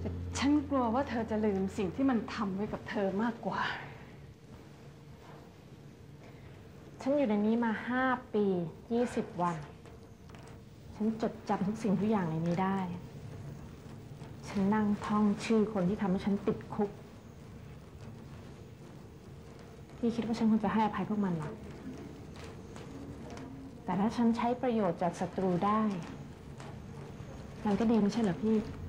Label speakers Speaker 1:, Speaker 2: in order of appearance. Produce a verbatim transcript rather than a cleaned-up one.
Speaker 1: แต่ฉันกลัวว่าเธอจะลืมสิ่งที่มันทำไว้กับเธอมากกว่า
Speaker 2: ฉันอยู่ในนี้มาห้าปียี่สิบวันฉันจดจำทุกสิ่งทุกอย่างในนี้ได้ฉันนั่งท่องชื่อคนที่ทำให้ฉันติดคุกพี่คิดว่าฉันควรจะให้อภัยพวกมันหรอแต่ถ้าฉันใช้ประโยชน์จากศัตรูได้มันก็ดีไม่ใช่เหรอพี่